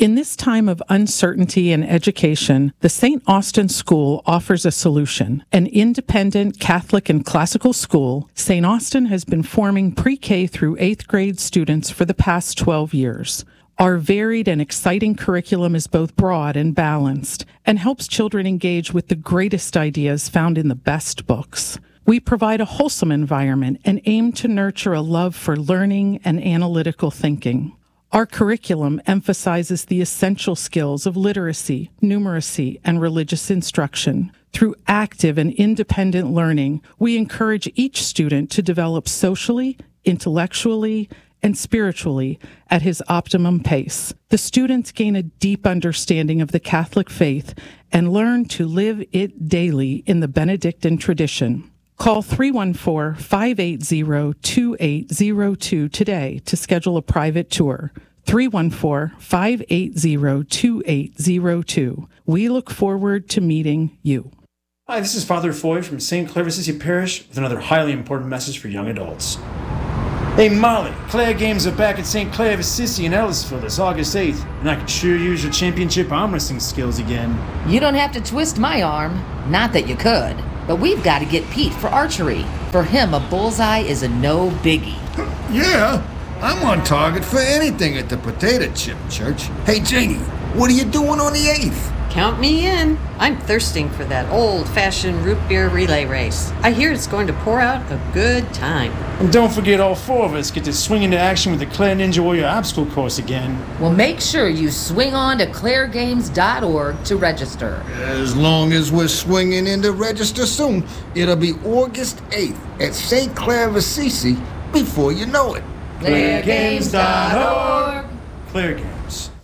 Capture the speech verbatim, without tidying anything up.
In this time of uncertainty in education, the Saint Austin School offers a solution. An independent Catholic and classical school, Saint Austin has been forming pre-K through eighth grade students for the past twelve years. Our varied and exciting curriculum is both broad and balanced and helps children engage with the greatest ideas found in the best books. We provide a wholesome environment and aim to nurture a love for learning and analytical thinking. Our curriculum emphasizes the essential skills of literacy, numeracy, and religious instruction. Through active and independent learning, we encourage each student to develop socially, intellectually, and spiritually at his optimum pace. The students gain a deep understanding of the Catholic faith and learn to live it daily in the Benedictine tradition. Call three one four, five eight zero, two eight zero two today to schedule a private tour. three one four, five eight zero, two eight zero two. We look forward to meeting you. Hi, this is Father Foy from Saint Clare of Assisi Parish with another highly important message for young adults. Hey Molly, Clare Games are back at Saint Clare of Assisi in Ellisville this August eighth, and I can sure use your championship arm wrestling skills again. You don't have to twist my arm. Not that you could. But we've got to get Pete for archery. For him, a bullseye is a no biggie. Yeah, I'm on target for anything at the Potato Chip Church. Hey Janie, what are you doing on the eighth? Count me in. I'm thirsting for that old-fashioned root beer relay race. I hear it's going to pour out a good time. And don't forget all four of us get to swing into action with the Clare Ninja Warrior obstacle course again. Well, make sure you swing on to clare games dot org to register. As long as we're swinging in to register soon, it'll be August eighth at Saint Clare of Assisi before you know it. clare games dot org. Clare Games.